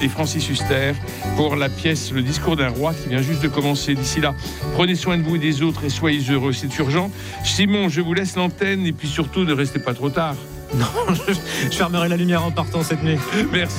et Francis Huster pour la pièce Le discours d'un roi qui vient juste de commencer. D'ici là, prenez soin de vous et des autres et soyez heureux, c'est urgent. Simon, je vous laisse l'antenne et puis surtout ne restez pas trop tard. Non, je fermerai la lumière en partant cette nuit. Merci.